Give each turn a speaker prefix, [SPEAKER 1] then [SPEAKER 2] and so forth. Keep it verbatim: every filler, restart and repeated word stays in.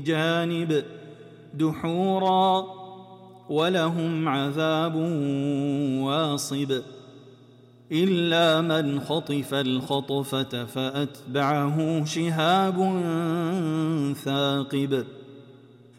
[SPEAKER 1] جانب دحورا ولهم عذاب واصب إلا من خطف الخطفة فأتبعه شهاب ثاقب